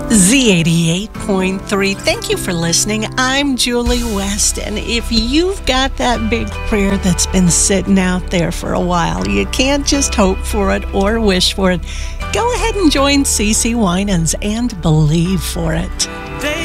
Z88.3. Thank you for listening. I'm Julie West, and if you've got that big prayer that's been sitting out there for a while, you can't just hope for it or wish for it. Go ahead and join CeCe Winans and believe for it.